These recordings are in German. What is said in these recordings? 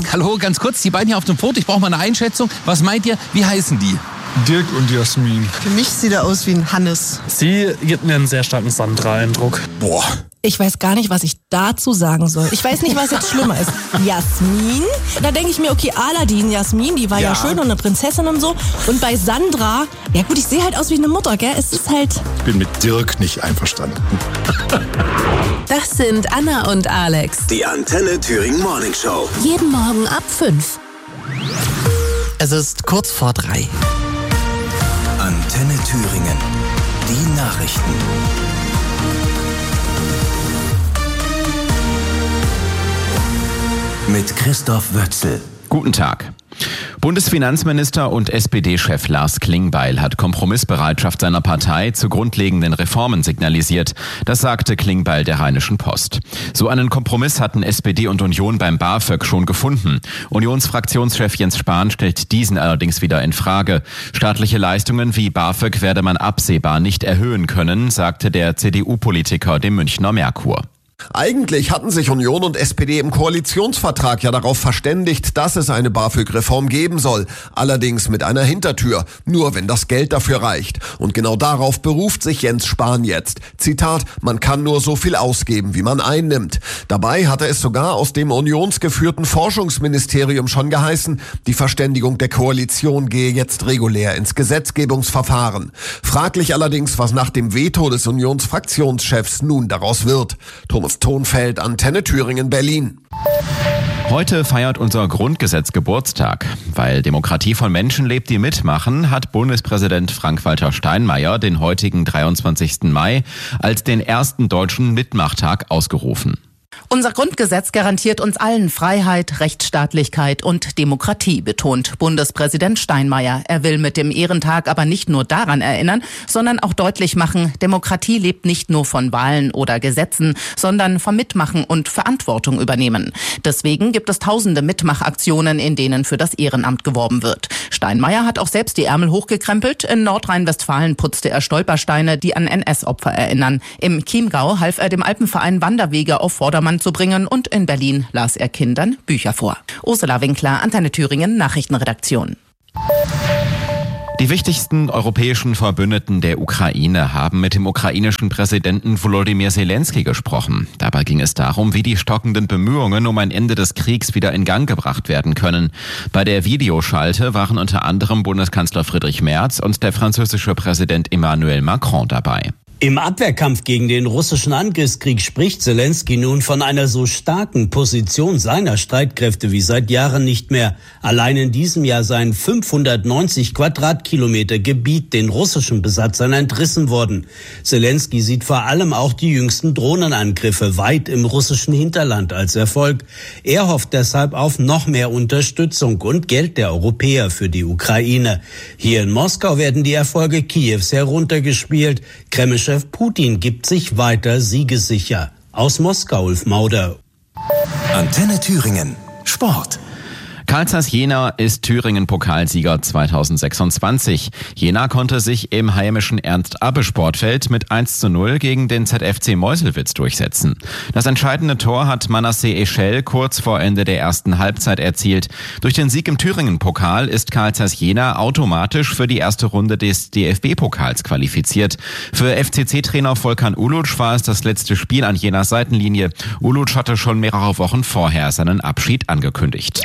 Hallo, ganz kurz, die beiden hier auf dem Foto, ich brauche mal eine Einschätzung. Was meint ihr, wie heißen die? Dirk und Jasmin. Für mich sieht er aus wie ein Hannes. Sie gibt mir einen sehr starken Sandra-Eindruck. Boah. Ich weiß gar nicht, was ich dazu sagen soll. Ich weiß nicht, was jetzt schlimmer ist. Jasmin? Da denke ich mir, okay, Aladdin, Jasmin, die war ja schön und eine Prinzessin und so. Und bei Sandra, ja gut, ich sehe halt aus wie eine Mutter, gell? Es ist halt... Ich bin mit Dirk nicht einverstanden. Das sind Anna und Alex. Die Antenne Thüringen Morning Show. Jeden Morgen ab 5. Es ist kurz vor 3. Antenne Thüringen. Die Nachrichten. Mit Christoph Wötzel. Guten Tag. Bundesfinanzminister und SPD-Chef Lars Klingbeil hat Kompromissbereitschaft seiner Partei zu grundlegenden Reformen signalisiert. Das sagte Klingbeil der Rheinischen Post. So einen Kompromiss hatten SPD und Union beim BAföG schon gefunden. Unionsfraktionschef Jens Spahn stellt diesen allerdings wieder in Frage. Staatliche Leistungen wie BAföG werde man absehbar nicht erhöhen können, sagte der CDU-Politiker dem Münchner Merkur. Eigentlich hatten sich Union und SPD im Koalitionsvertrag ja darauf verständigt, dass es eine BAföG-Reform geben soll. Allerdings mit einer Hintertür. Nur wenn das Geld dafür reicht. Und genau darauf beruft sich Jens Spahn jetzt. Zitat, man kann nur so viel ausgeben, wie man einnimmt. Dabei hatte es sogar aus dem unionsgeführten Forschungsministerium schon geheißen, die Verständigung der Koalition gehe jetzt regulär ins Gesetzgebungsverfahren. Fraglich allerdings, was nach dem Veto des Unionsfraktionschefs nun daraus wird. Thomas Thonfeld, Antenne Thüringen, Berlin. Heute feiert unser Grundgesetz Geburtstag. Weil Demokratie von Menschen lebt, die mitmachen, hat Bundespräsident Frank-Walter Steinmeier den heutigen 23. Mai als den ersten deutschen Mitmachtag ausgerufen. Unser Grundgesetz garantiert uns allen Freiheit, Rechtsstaatlichkeit und Demokratie, betont Bundespräsident Steinmeier. Er will mit dem Ehrentag aber nicht nur daran erinnern, sondern auch deutlich machen, Demokratie lebt nicht nur von Wahlen oder Gesetzen, sondern vom Mitmachen und Verantwortung übernehmen. Deswegen gibt es tausende Mitmachaktionen, in denen für das Ehrenamt geworben wird. Steinmeier hat auch selbst die Ärmel hochgekrempelt. In Nordrhein-Westfalen putzte er Stolpersteine, die an NS-Opfer erinnern. Im Chiemgau half er dem Alpenverein Wanderwege auf Vordermann zu bringen und in Berlin las er Kindern Bücher vor. Ursula Winkler, Antenne Thüringen, Nachrichtenredaktion. Die wichtigsten europäischen Verbündeten der Ukraine haben mit dem ukrainischen Präsidenten Volodymyr Zelensky gesprochen. Dabei ging es darum, wie die stockenden Bemühungen um ein Ende des Kriegs wieder in Gang gebracht werden können. Bei der Videoschalte waren unter anderem Bundeskanzler Friedrich Merz und der französische Präsident Emmanuel Macron dabei. Im Abwehrkampf gegen den russischen Angriffskrieg spricht Zelensky nun von einer so starken Position seiner Streitkräfte wie seit Jahren nicht mehr. Allein in diesem Jahr seien 590 Quadratkilometer Gebiet den russischen Besatzern entrissen worden. Zelensky sieht vor allem auch die jüngsten Drohnenangriffe weit im russischen Hinterland als Erfolg. Er hofft deshalb auf noch mehr Unterstützung und Geld der Europäer für die Ukraine. Hier in Moskau werden die Erfolge Kiews heruntergespielt. Kremlchef Putin gibt sich weiter siegessicher. Aus Moskau, Ulf Mauder. Antenne Thüringen. Sport. Carl Zeiss Jena ist Thüringen-Pokalsieger 2026. Jena konnte sich im heimischen Ernst-Abbe-Sportfeld mit 1:0 gegen den ZFC Meuselwitz durchsetzen. Das entscheidende Tor hat Manasseh Echel kurz vor Ende der ersten Halbzeit erzielt. Durch den Sieg im Thüringen-Pokal ist Carl Zeiss Jena automatisch für die erste Runde des DFB-Pokals qualifiziert. Für FCC-Trainer Volkan Uluc war es das letzte Spiel an Jenas Seitenlinie. Uluc hatte schon mehrere Wochen vorher seinen Abschied angekündigt.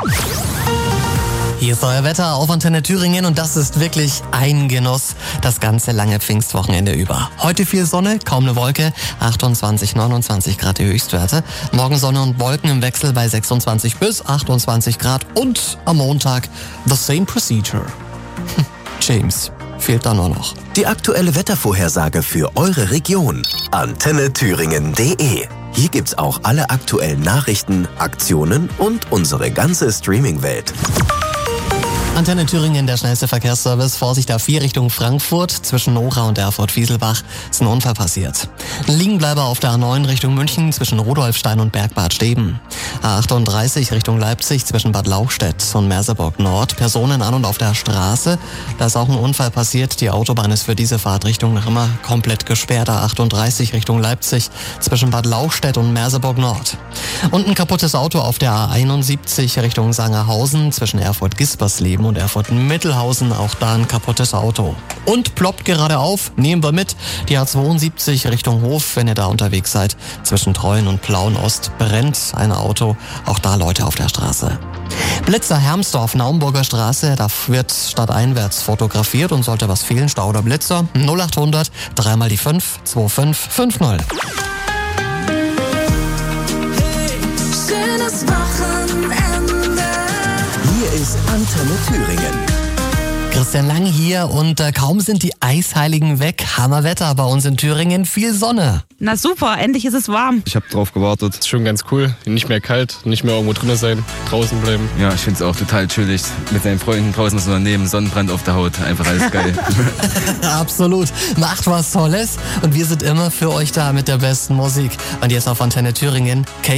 Hier ist euer Wetter auf Antenne Thüringen und das ist wirklich ein Genuss das ganze lange Pfingstwochenende über. Heute viel Sonne, kaum eine Wolke, 28, 29 Grad die Höchstwerte. Morgen Sonne und Wolken im Wechsel bei 26 bis 28 Grad und am Montag the same procedure. James fehlt da nur noch. Die aktuelle Wettervorhersage für eure Region. AntenneThüringen.de. Hier gibt's auch alle aktuellen Nachrichten, Aktionen und unsere ganze Streaming-Welt. Antenne Thüringen, der schnellste Verkehrsservice. Vorsicht A4 Richtung Frankfurt. Zwischen Nora und Erfurt-Wieselbach ist ein Unfall passiert. Liegenbleiber auf der A9 Richtung München zwischen Rudolfstein und Bergbad Steben. A38 Richtung Leipzig zwischen Bad Lauchstädt und Merseburg Nord. Personen an und auf der Straße. Da ist auch ein Unfall passiert. Die Autobahn ist für diese Fahrtrichtung noch immer komplett gesperrt. A38 Richtung Leipzig zwischen Bad Lauchstädt und Merseburg Nord. Und ein kaputtes Auto auf der A71 Richtung Sangerhausen zwischen Erfurt-Gispersleben und Erfurt-Mittelhausen. Auch da ein kaputtes Auto. Und ploppt gerade auf, nehmen wir mit, die A72 Richtung Hof, wenn ihr da unterwegs seid. Zwischen Treuen und Plauen-Ost brennt ein Auto. Auch da Leute auf der Straße. Blitzer Hermsdorf, Naumburger Straße, da wird stadteinwärts fotografiert und sollte was fehlen, Stau oder Blitzer, 0800 3 mal die 5 2550. Schönes Wochenende. Hier ist Antenne Thüringen. Christian Lang hier und kaum sind die Eisheiligen weg. Hammerwetter bei uns in Thüringen, viel Sonne. Na super, endlich ist es warm. Ich habe drauf gewartet. Ist schon ganz cool. Nicht mehr kalt, nicht mehr irgendwo drinnen sein, draußen bleiben. Ja, ich finde es auch total chillig. Mit seinen Freunden draußen zu unternehmen, Sonnenbrand auf der Haut. Einfach alles geil. Absolut. Macht was Tolles und wir sind immer für euch da mit der besten Musik. Und jetzt auf Antenne Thüringen, Kate